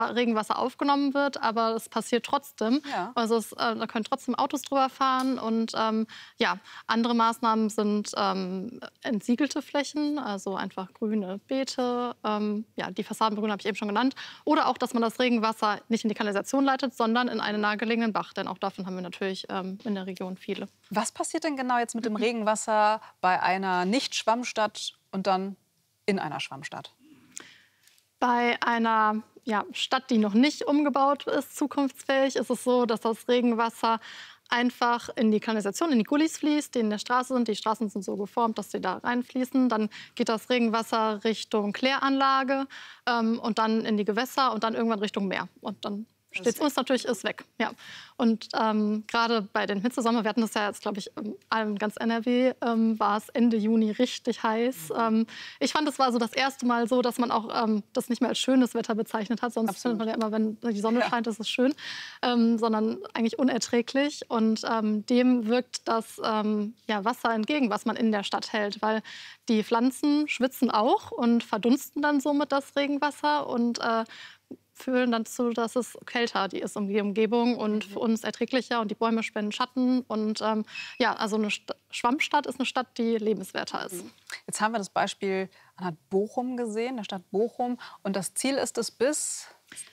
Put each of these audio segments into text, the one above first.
Regenwasser aufgenommen wird, aber es passiert trotzdem. Ja. Also da können trotzdem Autos drüber fahren. Und ja, andere Maßnahmen sind entsiegelte Flächen, also einfach grüne Beete. Ja, die Fassadenbegrünung habe ich eben schon genannt. Oder auch, dass man das Regenwasser nicht in die Kanalisation leitet, sondern in einen nahegelegenen Bach. Denn auch davon haben wir natürlich in der Region viele. Was passiert denn genau jetzt mit dem Regenwasser bei einer Nicht-Schwammstadt und dann in einer Schwammstadt? Bei einer Stadt, die noch nicht umgebaut ist, zukunftsfähig, ist es so, dass das Regenwasser einfach in die Kanalisation, in die Gullis fließt, die in der Straße sind. Die Straßen sind so geformt, dass sie da reinfließen. Dann geht das Regenwasser Richtung Kläranlage und dann in die Gewässer und dann irgendwann Richtung Meer. Und dann steht es uns natürlich, ist weg. Ja. Und gerade bei den Hitzesommer, wir hatten das ja jetzt, glaube ich, in ganz NRW, war es Ende Juni richtig heiß. Ich fand, es war so das erste Mal so, dass man auch das nicht mehr als schönes Wetter bezeichnet hat. Sonst findet man ja immer, wenn die Sonne scheint, ist es schön. Sondern eigentlich unerträglich. Und dem wirkt das Wasser entgegen, was man in der Stadt hält. Weil die Pflanzen schwitzen auch und verdunsten dann somit das Regenwasser und fühlen dann zu, dass es kälter die ist um die Umgebung und für uns erträglicher und die Bäume spenden Schatten. Und also eine Schwammstadt ist eine Stadt, die lebenswerter ist. Jetzt haben wir das Beispiel an Bochum gesehen, der Stadt Bochum. Und das Ziel ist es, bis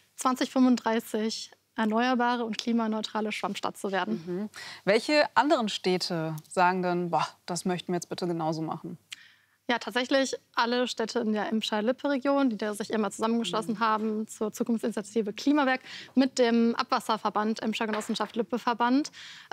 2035 erneuerbare und klimaneutrale Schwammstadt zu werden. Welche anderen Städte sagen dann, boah, das möchten wir jetzt bitte genauso machen? Ja, tatsächlich alle Städte in der Emscher-Lippe-Region, die da sich immer zusammengeschlossen haben zur Zukunftsinitiative Klimawerk mit dem Abwasserverband Emscher Genossenschaft Lippe-Verband.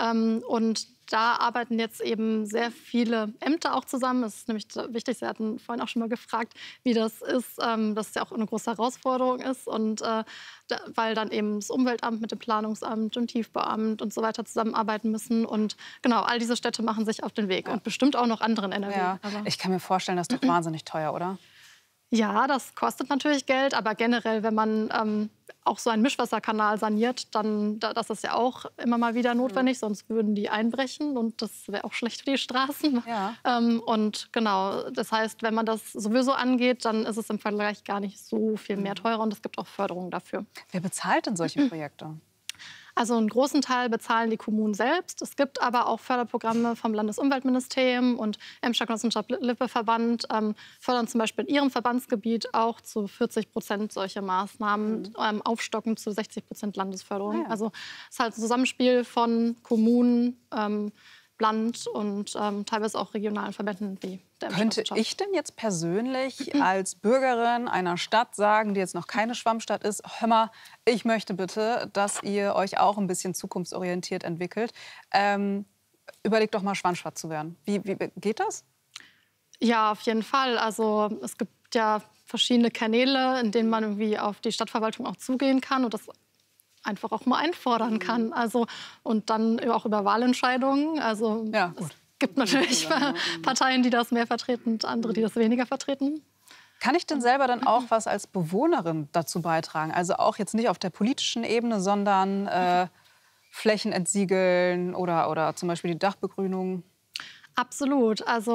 Und da arbeiten jetzt eben sehr viele Ämter auch zusammen. Das ist nämlich wichtig, Sie hatten vorhin auch schon mal gefragt, wie das ist, dass es ja auch eine große Herausforderung ist. Und weil dann eben das Umweltamt mit dem Planungsamt und Tiefbauamt und so weiter zusammenarbeiten müssen. Und genau, all diese Städte machen sich auf den Weg. Und bestimmt auch noch andere in NRW. Ja. Ich kann mir vorstellen, das ist doch wahnsinnig teuer, oder? Ja, das kostet natürlich Geld, aber generell, wenn man auch so einen Mischwasserkanal saniert, dann das ist ja auch immer mal wieder notwendig, sonst würden die einbrechen und das wäre auch schlecht für die Straßen. Ja. Und genau, das heißt, wenn man das sowieso angeht, dann ist es im Vergleich gar nicht so viel mehr teurer und es gibt auch Förderungen dafür. Wer bezahlt denn solche Projekte? Also einen großen Teil bezahlen die Kommunen selbst. Es gibt aber auch Förderprogramme vom Landesumweltministerium und Emscher Genossenschaft Lippe-Verband fördern zum Beispiel in ihrem Verbandsgebiet auch zu 40% solche Maßnahmen, aufstocken zu 60% Landesförderung. Ja. Also es ist halt ein Zusammenspiel von Kommunen, Land und teilweise auch regionalen Verbänden wie der Könnte ich denn jetzt persönlich als Bürgerin einer Stadt sagen, die jetzt noch keine Schwammstadt ist, hör mal, ich möchte bitte, dass ihr euch auch ein bisschen zukunftsorientiert entwickelt. Überlegt doch mal, Schwammstadt zu werden. Wie geht das? Ja, auf jeden Fall. Also es gibt ja verschiedene Kanäle, in denen man irgendwie auf die Stadtverwaltung auch zugehen kann und das einfach auch mal einfordern kann. Also, und dann auch über Wahlentscheidungen. Also Ja, gut. es gibt natürlich Parteien, die das mehr vertreten und andere, die das weniger vertreten. Kann ich denn selber dann auch was als Bewohnerin dazu beitragen? Also auch jetzt nicht auf der politischen Ebene, sondern Flächen entsiegeln oder zum Beispiel die Dachbegrünung? Absolut. Also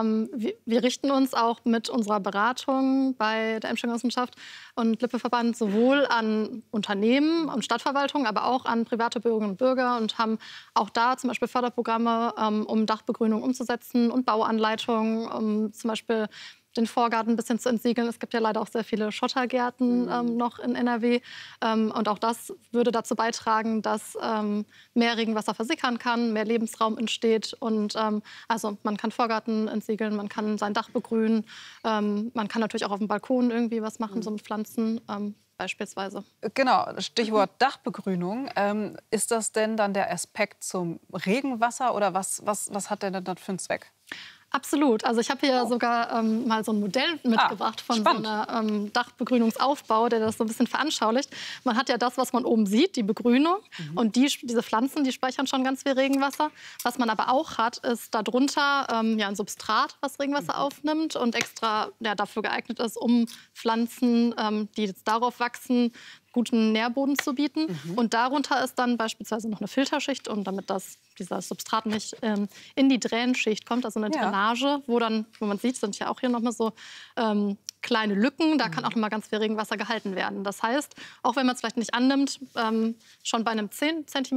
wir richten uns auch mit unserer Beratung bei der Emscher Genossenschaft und Lippe-Verband sowohl an Unternehmen und Stadtverwaltung, aber auch an private Bürgerinnen und Bürger und haben auch da zum Beispiel Förderprogramme, um Dachbegrünung umzusetzen und Bauanleitungen, um zum Beispiel den Vorgarten ein bisschen zu entsiegeln. Es gibt ja leider auch sehr viele Schottergärten noch in NRW. Und auch das würde dazu beitragen, dass mehr Regenwasser versickern kann, mehr Lebensraum entsteht. Und also man kann Vorgarten entsiegeln, man kann sein Dach begrünen. Man kann natürlich auch auf dem Balkon irgendwie was machen, so mit Pflanzen beispielsweise. Genau, Stichwort Dachbegrünung. Ist das denn dann der Aspekt zum Regenwasser oder was hat der denn dann für einen Zweck? Absolut. Also ich habe hier sogar mal so ein Modell mitgebracht von spannend. so einer Dachbegrünungsaufbau, der das so ein bisschen veranschaulicht. Man hat ja das, was man oben sieht, die Begrünung. Und diese Pflanzen, die speichern schon ganz viel Regenwasser. Was man aber auch hat, ist darunter ein Substrat, was Regenwasser aufnimmt und extra dafür geeignet ist, um Pflanzen, die jetzt darauf wachsen, guten Nährboden zu bieten. Und darunter ist dann beispielsweise noch eine Filterschicht, und damit dieser Substrat nicht in die Dränenschicht kommt, also eine Drainage, wo man sieht, sind ja auch hier noch mal so kleine Lücken, da kann auch noch mal ganz viel Regenwasser gehalten werden. Das heißt, auch wenn man es vielleicht nicht annimmt, schon bei einem 10 cm